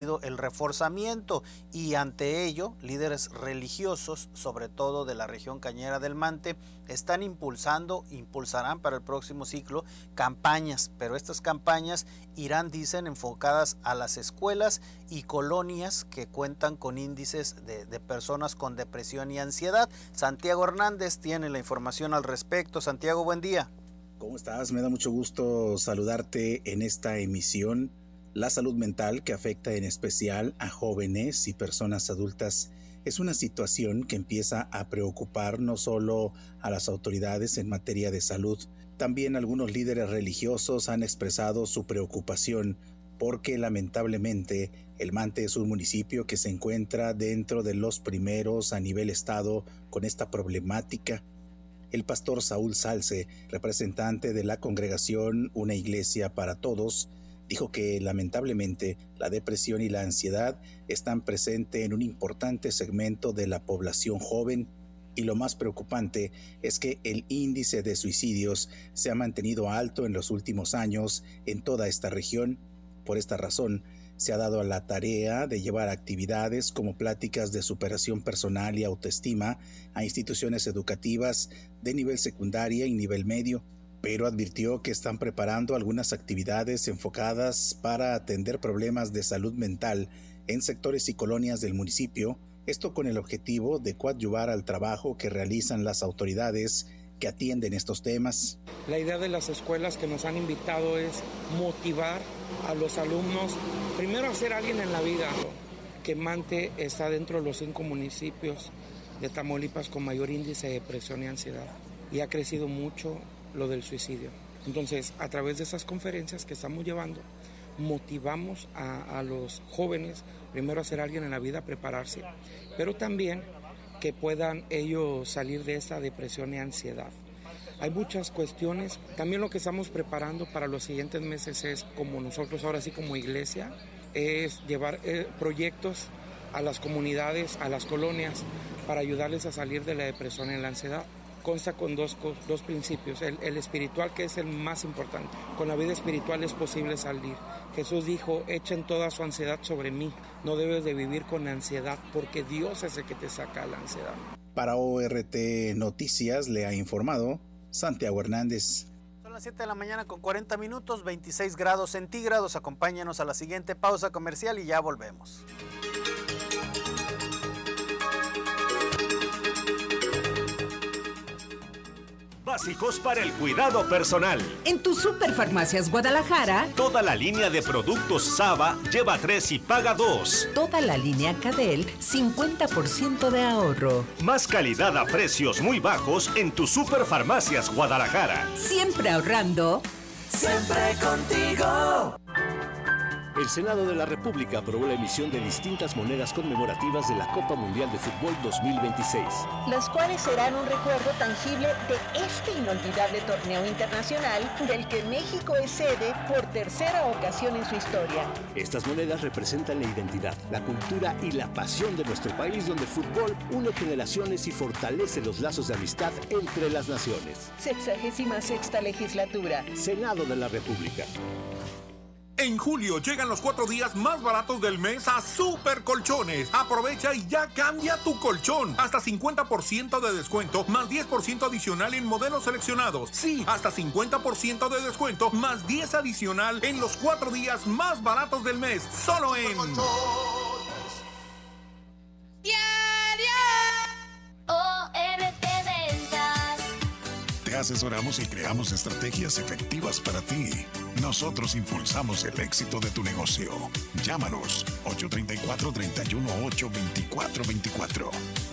el reforzamiento, y ante ello líderes religiosos, sobre todo de la región Cañera del Mante, impulsarán para el próximo ciclo campañas, pero estas campañas irán, dicen, enfocadas a las escuelas y colonias que cuentan con índices de personas con depresión y ansiedad. Santiago Hernández tiene la información al respecto. Santiago, buen día. ¿Cómo estás? Me da mucho gusto saludarte en esta emisión. La salud mental, que afecta en especial a jóvenes y personas adultas, es una situación que empieza a preocupar no solo a las autoridades en materia de salud. También algunos líderes religiosos han expresado su preocupación porque lamentablemente el Mante es un municipio que se encuentra dentro de los primeros a nivel estado con esta problemática. El pastor Saúl Salce, representante de la congregación Una Iglesia para Todos, dijo que lamentablemente la depresión y la ansiedad están presentes en un importante segmento de la población joven, y lo más preocupante es que el índice de suicidios se ha mantenido alto en los últimos años en toda esta región. Por esta razón, se ha dado a la tarea de llevar actividades como pláticas de superación personal y autoestima a instituciones educativas de nivel secundaria y nivel medio, pero advirtió que están preparando algunas actividades enfocadas para atender problemas de salud mental en sectores y colonias del municipio, esto con el objetivo de coadyuvar al trabajo que realizan las autoridades que atienden estos temas. La idea de las escuelas que nos han invitado es motivar a los alumnos, primero a ser alguien en la vida. Que Mante está dentro de los 5 municipios de Tamaulipas con mayor índice de depresión y ansiedad, y ha crecido mucho lo del suicidio. Entonces, a través de esas conferencias que estamos llevando, motivamos a los jóvenes, primero a ser alguien en la vida, a prepararse, pero también que puedan ellos salir de esta depresión y ansiedad. Hay muchas cuestiones. También lo que estamos preparando para los siguientes meses es, como nosotros ahora sí como iglesia, es llevar proyectos a las comunidades, a las colonias, para ayudarles a salir de la depresión y la ansiedad. Consta con dos principios, el espiritual, que es el más importante. Con la vida espiritual es posible salir. Jesús dijo, echen toda su ansiedad sobre mí. No debes de vivir con ansiedad, porque Dios es el que te saca la ansiedad. Para ORT Noticias le ha informado Santiago Hernández. Son las 7 de la mañana con 40 minutos, 26 grados centígrados. Acompáñanos a la siguiente pausa comercial y ya volvemos. Básicos para el cuidado personal. En tu Superfarmacias Guadalajara, Toda la línea de productos Saba lleva 3 y paga 2. toda la línea Cadel, 50% de ahorro. Más calidad a precios muy bajos en tu Superfarmacias Guadalajara. Siempre ahorrando. Siempre contigo. El Senado de la República aprobó la emisión de distintas monedas conmemorativas de la Copa Mundial de Fútbol 2026. Las cuales serán un recuerdo tangible de este inolvidable torneo internacional del que México es sede por tercera ocasión en su historia. Estas monedas representan la identidad, la cultura y la pasión de nuestro país, donde el fútbol une generaciones y fortalece los lazos de amistad entre las naciones. 66ª legislatura. Senado de la República. En julio llegan los 4 días más baratos del mes a Super Colchones. Aprovecha y ya cambia tu colchón. Hasta 50% de descuento, más 10% adicional en modelos seleccionados. Sí, hasta 50% de descuento, más 10 adicional en los 4 días más baratos del mes. Solo en... Te asesoramos y creamos estrategias efectivas para ti. Nosotros impulsamos el éxito de tu negocio. Llámanos 834-318-2424.